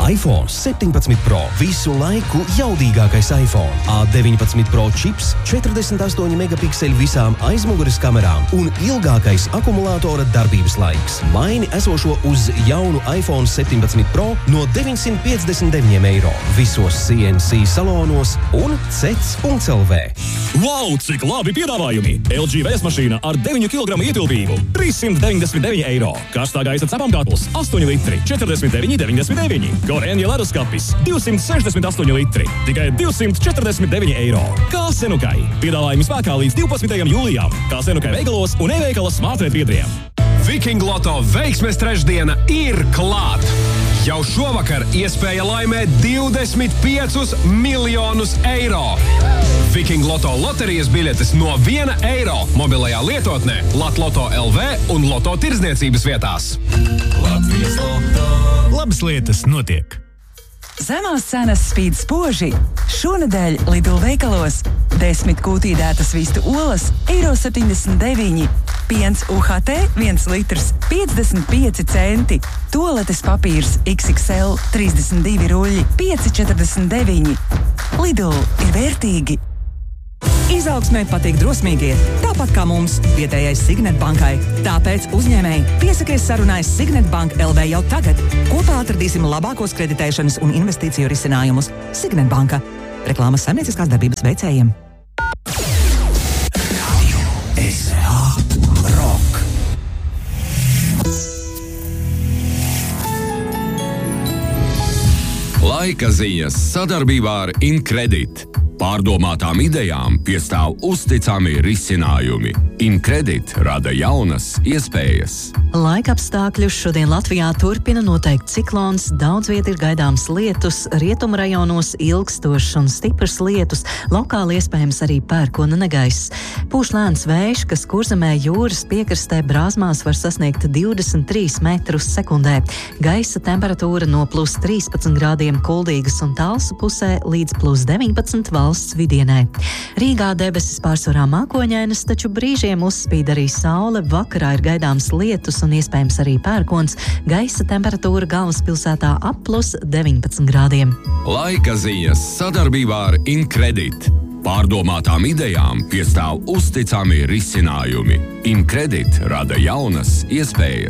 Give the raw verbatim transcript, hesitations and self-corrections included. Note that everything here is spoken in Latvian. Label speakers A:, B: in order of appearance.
A: iPhone septiņpadsmit Pro. Visu laiku jaudīgākais iPhone. A deviņpadsmit Pro čips, četrdesmit astoņi megapikseli visām aizmugures kamerām un ilgākais akumulātora darbības laiks. Maini esošo uz jaunu iPhone septiņpadsmit Pro no deviņsimt piecdesmit deviņi eiro visos C N C salonos un cets punkts L V.
B: Wow, cik labi piedāvājumi! L G vēsmašīna ar deviņu kilogramu ietilpību trīssimt deviņdesmit deviņi eiro. Karstā gaisa cepamkatls astoņi litri četrdesmit deviņi deviņdesmit deviņi. Gorenja leduskapis divsimt sešdesmit astoņi litri tikai divsimt četrdesmit deviņi eiro. Kā Senukai. Piedāvājumi spēkā līdz divpadsmitajam jūlijam. Kā Senukai veikalos un e-veikala smartphone biedriem.
C: Viking Loto veiksmes trešdiena ir klāt! Jau šovakar iespēja laimēt divdesmit piecus miljonus eiro. Viking Loto loterijas biļetes no viena eiro mobilajā lietotnē Latloto L V un Loto tirdzniecības vietās.
D: Latvijas Loto.
E: Labas lietas notiek.
F: Zemās cenas spīd spoži. Šonedēļ Lidl veikalos desmit kūtīdētas vistu olas, eiro septiņdesmit deviņi. Piens U H T viens litrs, piecdesmit pieci centi. Tualetes papīrs X X L trīsdesmit divi ruļļi, pieci četrdesmit deviņi. Lidl ir vērtīgi.
G: Izaugsmē patīk drosmīgie, tāpat kā mums, vietējais Signet bankai. Tāpēc uzņēmēji piesakies sarunai Signet Bank L V jau tagad. Kopā atradīsim labākos kreditēšanas un investīciju risinājumus. Signet banka. Reklāmas saimnieciskās darbības veicējiem.
D: S H Rock.
H: Laika ziņas sadarbībā ar Incredit. Pārdomātām idejām piestāv uzticami risinājumi. Incredit rada jaunas iespējas.
I: Laika apstākļus šodien Latvijā turpina noteikt ciklons, daudz viet ir gaidāms lietus, rietumu rajonos ilgstošs un stiprs lietus, lokāli iespējams arī pērkona negaiss. Pūš lēns vējš, kas Kurzemē jūras piekrastē Brāzmās var sasniegt divdesmit trīs metrus sekundē. Gaisa temperatūra no plus trīspadsmit grādiem Kuldīgas un Talsu pusē līdz plus deviņpadsmit valsts vidienē. Rīgā debesis pārsvarā mākoņainas, taču brīžiem uzspīd arī saule, vakarā ir gaidāms lietus un iespējams arī pērkons. Gaisa temperatūra galvaspilsētā ap plus deviņpadsmit grādiem.
H: Laika ziņas sadarbībā ar Incredit. Pārdomātām idejām piestāv uzticami risinājumi. Incredit rada jaunas iespējas.